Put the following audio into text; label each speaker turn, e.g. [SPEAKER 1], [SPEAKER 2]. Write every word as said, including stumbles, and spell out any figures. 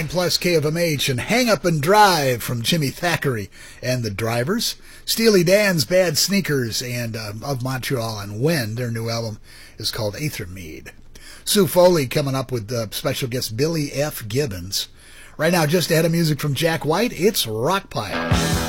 [SPEAKER 1] plus K of M H, and Hang Up and Drive from Jimmy Thackeray and the Drivers. Steely Dan's Bad Sneakers, and uh, of Montreal and When. Their new album is called Aether Mead. Sue Foley coming up with uh, special guest Billy F. Gibbons. Right now, just ahead of music from Jack White, it's Rockpile.